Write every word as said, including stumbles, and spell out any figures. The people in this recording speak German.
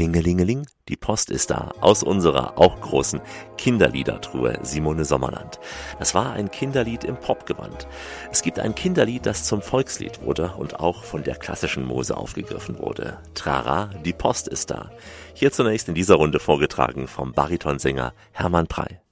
Klingelingeling, die Post ist da, aus unserer auch großen Kinderliedertruhe Simone Sommerland. Das war ein Kinderlied im Popgewand. Es gibt ein Kinderlied, das zum Volkslied wurde und auch von der klassischen Mose aufgegriffen wurde. Trara, die Post ist da. Hier zunächst in dieser Runde vorgetragen vom Baritonsänger Hermann Prey.